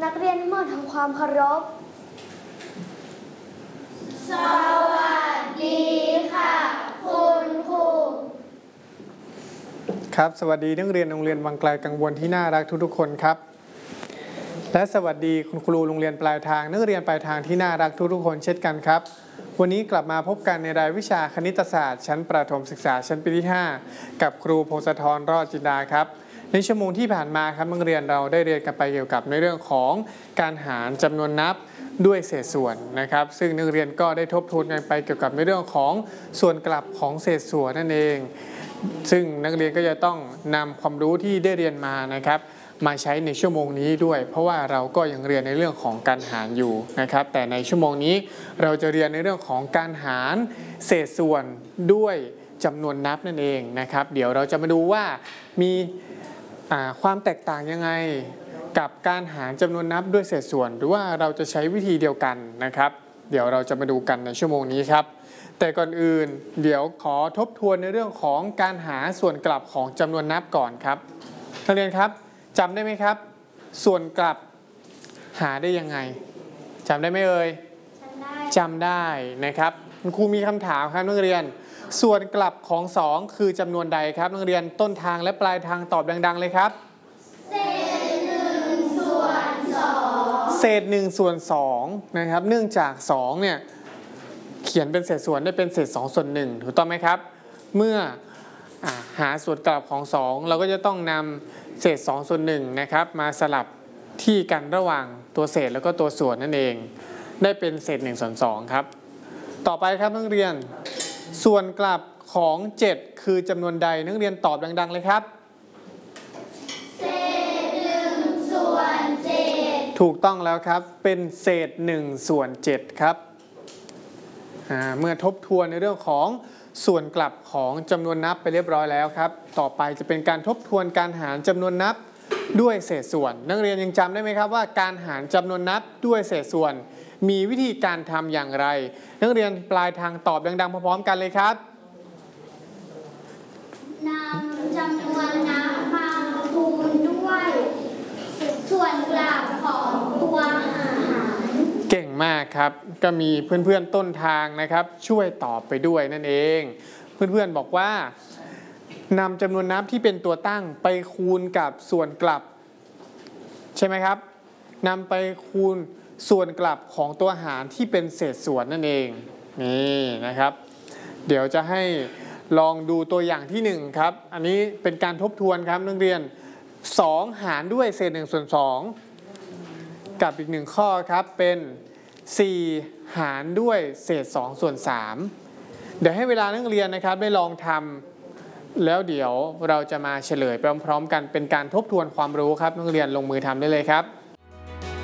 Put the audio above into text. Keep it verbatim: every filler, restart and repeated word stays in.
นักเรียนนิมนต์ทำความเคารพสวัสดีค่ะคุณครูครับสวัสดีนักเรียนโรงเรียนวังไกลกังวลที่น่ารักทุกๆคนครับและสวัสดีคุณครูโรงเรียนปลายทางนักเรียนปลายทางที่น่ารักทุกๆคนเช่นกันครับวันนี้กลับมาพบกันในรายวิชาคณิตศาสตร์ชั้นประถมศึกษาชั้นปีที่ห้ากับครูพงศธรรอดจินดาครับในชั่วโมงที่ผ่านมาครับนักเรียนเราได้เรียนกันไปเกี่ยวกับในเรื่องของการหารจำนวนนับด้วยเศษส่วนนะครับซึ่งนักเรียนก็ได้ทบทวนกันไปเกี่ยวกับในเรื่องของส่วนกลับของเศษส่วนนั่นเองซึ่งนักเรียนก็จะต้องนำความรู้ที่ได้เรียนมานะครับมาใช้ในชั่วโมงนี้ด้วยเพราะว่าเราก็ยังเรียนในเรื่องของการหารอยู่นะครับแต่ในชั่วโมงนี้เราจะเรียนในเรื่องของการหารเศษส่วนด้วยจำนวนนับนั่นเองนะครับเดี๋ยวเราจะมาดูว่ามีความแตกต่างยังไงกับการหารจำนวนนับด้วยเศษส่วนหรือว่าเราจะใช้วิธีเดียวกันนะครับเดี๋ยวเราจะมาดูกันในชั่วโมงนี้ครับแต่ก่อนอื่นเดี๋ยวขอทบทวนในเรื่องของการหาส่วนกลับของจำนวนนับก่อนครับนักเรียนครับจำได้ไหมครับส่วนกลับหาได้ยังไงจำได้ไหมเอ่ยจำได้นะครับคุณครูมีคำถามครับนักเรียนส่วนกลับของสองคือจำนวนใดครับนักเรียนต้นทางและปลายทางตอบดังๆเลยครับเศษหนึ่งส่วนสองเศษหนึ่งส่วนสองนะครับเนื่องจากสองเนี่ยเขียนเป็นเศษส่วนได้เป็นเศษสองส่วนหนึ่งถูกต้องไหมครับเมื่อหาส่วนกลับของสองเราก็จะต้องนำเศษสองส่วนหนึ่งนะครับมาสลับที่กันระหว่างตัวเศษแล้วก็ตัวส่วนนั่นเองได้เป็นเศษหนึ่งส่วนสองครับต่อไปครับนักเรียนส่วนกลับของเจ็ดคือจำนวนใดนักเรียนตอบดังๆเลยครับเศษหนึ่งส่วนเจ็ดถูกต้องแล้วครับเป็นเศษหนึ่งส่วนเจ็ดครับเมื่อทบทวนในเรื่องของส่วนกลับของจำนวนนับไปเรียบร้อยแล้วครับต่อไปจะเป็นการทบทวนการหารจำนวนนับด้วยเศษส่วนนักเรียนยังจำได้ไหมครับว่าการหารจำนวนนับด้วยเศษส่วนมีวิธีการทำอย่างไรนักเรียนปลายทางตอบดังๆพร้อมๆกันเลยครับนำจำนวนนับมาคูณด้วยส่วนกลับของตัวหารเก่งมากครับก็มีเพื่อนๆต้นทางนะครับช่วยตอบไปด้วยนั่นเองเพื่อนๆบอกว่านำจำนวนนับที่เป็นตัวตั้งไปคูณกับส่วนกลับใช่ไหมครับนำไปคูณส่วนกลับของตัวหารที่เป็นเศษส่วนนั่นเองนี่นะครับเดี๋ยวจะให้ลองดูตัวอย่างที่หนึ่งครับอันนี้เป็นการทบทวนครับนักเรียนสองหารด้วยเศษหนึ่งส่วนสองกับอีกหนึ่งข้อครับเป็นสี่หารด้วยเศษสองส่วนสามเดี๋ยวให้เวลานักเรียนนะครับได้ลองทำแล้วเดี๋ยวเราจะมาเฉลยพร้อมๆกันเป็นการทบทวนความรู้ครับนักเรียนลงมือทำได้เลยครับ